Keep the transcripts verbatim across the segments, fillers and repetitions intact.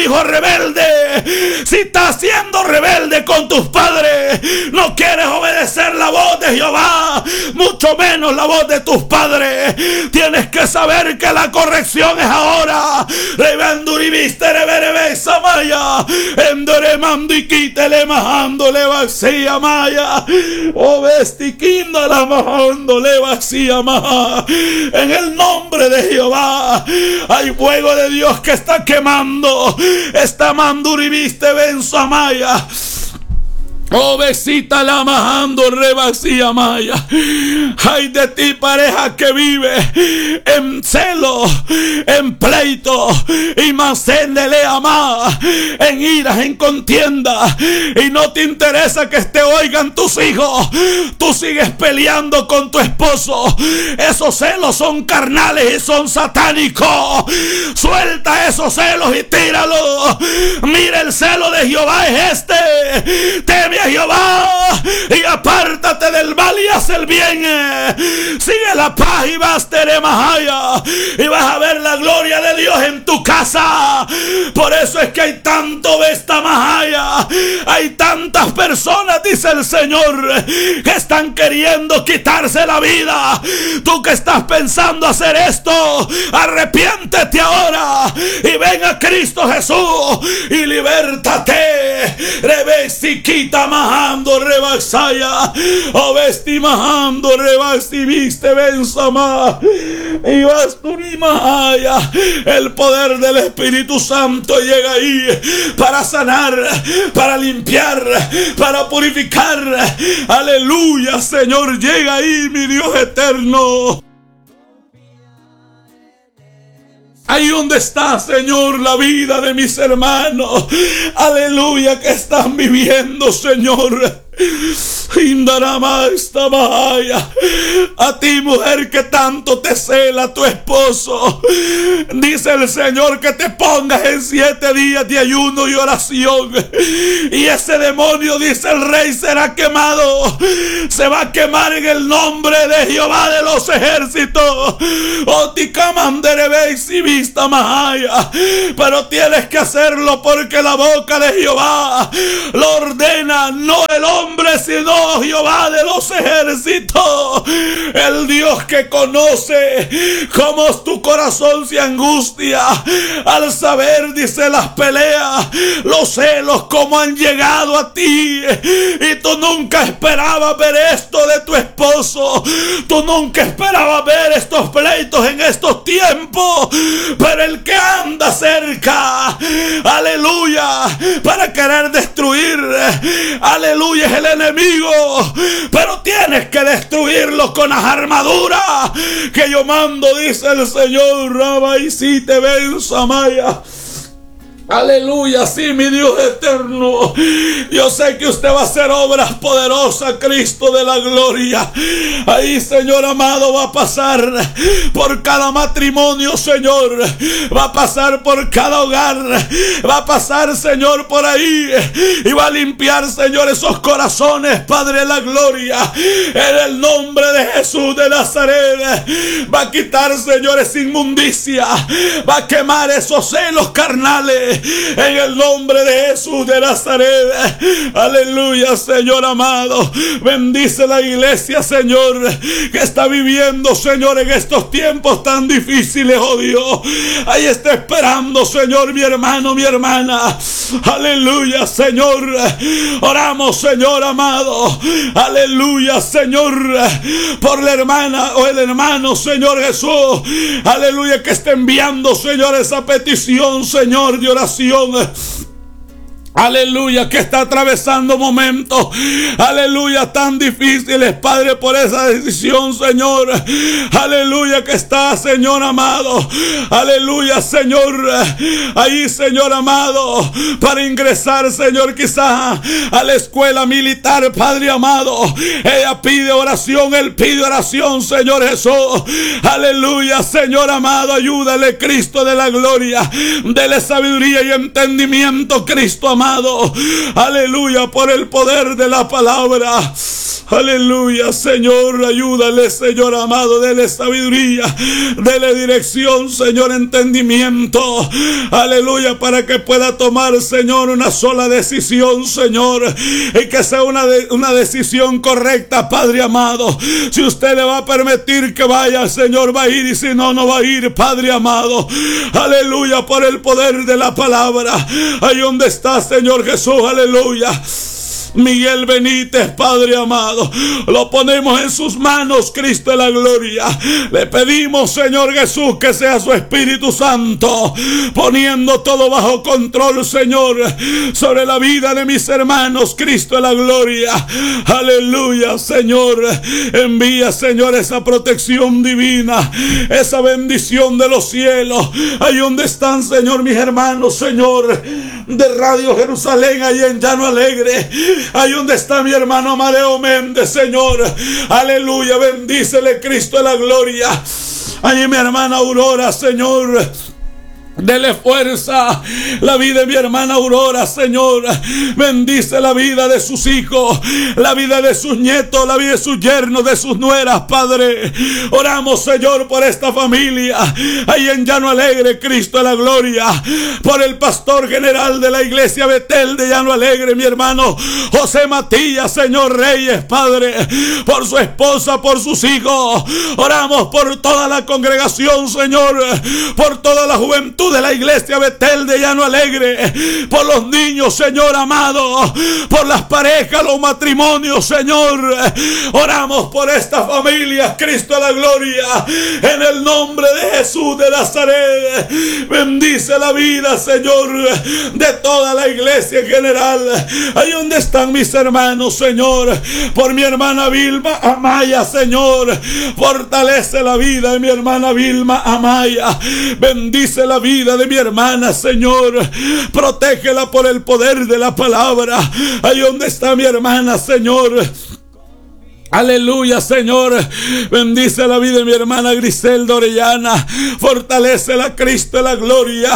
hijo rebelde, si estás siendo rebelde con tus padres, no quieres obedecer la voz de Jehová, mucho menos la voz de tus padres, tienes que saber que la corrección es ahora. Revenduriviste reverebe samaya, endoremando y quítele majando le vacía maya, ovestiquinda la majando le vacía maja. En el nombre de Jehová hay fuego de Dios que está quemando, está manduriviste benzo amaya. Obesita la majando rebasía maya. Ay de ti, pareja que vive en celo, en pleito y más en ama, en iras, en contienda, y no te interesa que te oigan tus hijos. Tú sigues peleando con tu esposo. Esos celos son carnales y son satánicos. Suelta esos celos y tíralos. Mira, el celo de Jehová es este. Teme a Jehová y apártate del mal y haz el bien. Sigue la paz y vas teremahaya, y vas a ver la gloria de Dios en tu casa. Por eso es que hay tanto bestamahaya, hay tantas personas, dice el Señor, que están queriendo quitarse la vida. Tú que estás pensando hacer esto, arrepiéntete ahora y ven a Cristo Jesús y libértate. Revesiquita majando rebasaya, ovesti majando rebasti viste bensama, y vas tu mahaya. El poder del Espíritu Santo llega ahí para sanar, para limpiar, para purificar. Aleluya, Señor, llega ahí, mi Dios eterno. Ahí donde está, Señor, la vida de mis hermanos. Aleluya, que están viviendo, Señor. A ti, mujer, que tanto te cela tu esposo, dice el Señor que te pongas en siete días de ayuno y oración, y ese demonio, dice el Rey, será quemado. Se va a quemar en el nombre de Jehová de los ejércitos. Pero tienes que hacerlo porque la boca de Jehová lo ordena, no el hombre, sino Jehová de los ejércitos. El Dios que conoce cómo tu corazón se angustia al saber, dice, las peleas, los celos, cómo han llegado a ti, y tú nunca esperabas ver esto de tu esposo. Tú nunca esperabas ver estos pleitos en estos tiempos, pero el que anda cerca, aleluya, para querer destruir, aleluya, es el enemigo. Pero tienes que destruirlo con las armaduras que yo mando, dice el Señor. Raba y si te ven, Samaya. Aleluya, sí, mi Dios eterno. Yo sé que usted va a hacer obras poderosas, Cristo de la gloria. Ahí, Señor amado, va a pasar por cada matrimonio, Señor. Va a pasar por cada hogar. Va a pasar, Señor, por ahí. Y va a limpiar, Señor, esos corazones, Padre de la gloria. En el nombre de Jesús de Nazaret. Va a quitar, Señor, esa inmundicia. Va a quemar esos celos carnales. En el nombre de Jesús de Nazaret. Aleluya, Señor amado. Bendice la iglesia, Señor, que está viviendo, Señor, en estos tiempos tan difíciles, oh Dios. Ahí está esperando, Señor, mi hermano, mi hermana. Aleluya, Señor. Oramos, Señor amado. Aleluya, Señor, por la hermana o el hermano, Señor Jesús. Aleluya, que está enviando, Señor, esa petición, Señor, de oración. Aleluya, que está atravesando momentos, aleluya, tan difíciles, Padre, por esa decisión, Señor. Aleluya, que está, Señor amado. Aleluya, Señor, ahí, Señor amado, para ingresar, Señor, quizás a la escuela militar, Padre amado. Ella pide oración, él pide oración, Señor Jesús. Aleluya, Señor amado, ayúdale, Cristo de la gloria. Dele sabiduría y entendimiento, Cristo amado. amado. Aleluya, por el poder de la palabra. Aleluya, Señor, ayúdale, Señor amado, dele sabiduría, dele dirección, Señor, entendimiento. Aleluya, para que pueda tomar, Señor, una sola decisión, Señor, y que sea una, de, una decisión correcta, Padre amado. Si usted le va a permitir que vaya, Señor, va a ir, y si no, no va a ir, Padre amado. Aleluya, por el poder de la palabra. Ahí donde está, Señor Jesús, aleluya. Miguel Benítez, Padre amado, lo ponemos en sus manos, Cristo de la gloria. Le pedimos, Señor Jesús, que sea su Espíritu Santo poniendo todo bajo control, Señor, sobre la vida de mis hermanos, Cristo de la gloria. Aleluya, Señor, envía, Señor, esa protección divina, esa bendición de los cielos. Ahí donde están, Señor, mis hermanos, Señor, de Radio Jerusalén, ahí en Llano Alegre. Ahí donde está mi hermano Amadeo Méndez, Señor. Aleluya, bendícele, Cristo de la gloria. Ahí mi hermana Aurora, Señor. Dele fuerza, la vida de mi hermana Aurora, Señor. Bendice la vida de sus hijos, la vida de sus nietos, la vida de sus yernos, de sus nueras, Padre. Oramos, Señor, por esta familia ahí en Llano Alegre, Cristo de la gloria. Por el pastor general de la iglesia Betel de Llano Alegre, mi hermano José Matías, Señor Reyes, Padre. Por su esposa, por sus hijos. Oramos por toda la congregación, Señor. Por toda la juventud de la iglesia Betel de Llano Alegre, por los niños, Señor amado, por las parejas, los matrimonios, Señor. Oramos por esta familia, Cristo de la gloria, en el nombre de Jesús de Nazaret. Bendice la vida, Señor, de toda la iglesia en general. Ahí donde están mis hermanos, Señor, por mi hermana Vilma Amaya, Señor, fortalece la vida de mi hermana Vilma Amaya. Bendice la vida de mi hermana, Señor. Protégela por el poder de la palabra. Ahí donde está mi hermana, Señor. Aleluya, Señor. Bendice la vida de mi hermana Griselda Orellana. Fortalécela, Cristo de la gloria.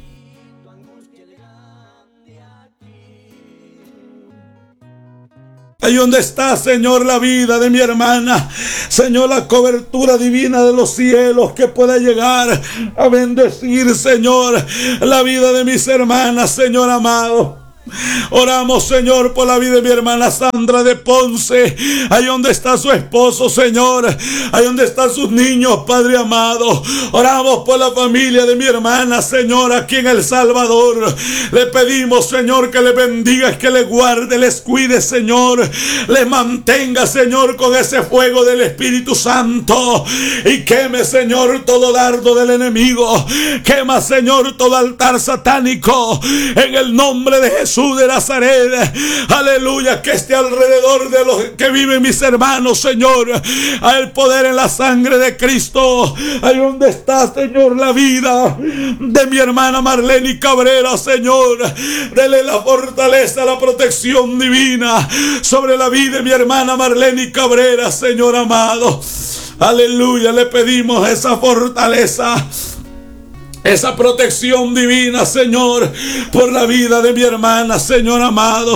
Ahí donde está, Señor, la vida de mi hermana. Señor, la cobertura divina de los cielos que pueda llegar a bendecir, Señor, la vida de mis hermanas, Señor amado. Oramos, Señor, por la vida de mi hermana Sandra de Ponce. Ahí donde está su esposo, Señor. Ahí donde están sus niños, Padre amado. Oramos por la familia de mi hermana, Señor, aquí en El Salvador. Le pedimos, Señor, que le bendiga, que le guarde, les cuide, Señor. Les mantenga, Señor, con ese fuego del Espíritu Santo. Y queme, Señor, todo dardo del enemigo. Quema, Señor, todo altar satánico. En el nombre de Jesús de Nazaret. Aleluya, que esté alrededor de los que viven mis hermanos, Señor. Hay el poder en la sangre de Cristo. Ahí donde está, Señor, la vida de mi hermana Marlene Cabrera, Señor. Dele la fortaleza, la protección divina sobre la vida de mi hermana Marlene Cabrera, Señor amado. Aleluya, le pedimos esa fortaleza, esa protección divina, Señor, por la vida de mi hermana, Señor amado.